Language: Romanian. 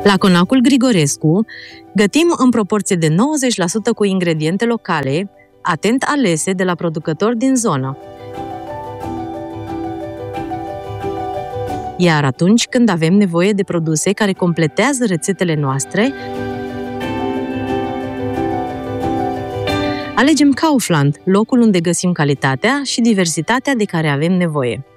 La Conacul Grigorescu gătim în proporție de 90% cu ingrediente locale, atent alese de la producători din zonă. Iar atunci când avem nevoie de produse care completează rețetele noastre, alegem Kaufland, locul unde găsim calitatea și diversitatea de care avem nevoie.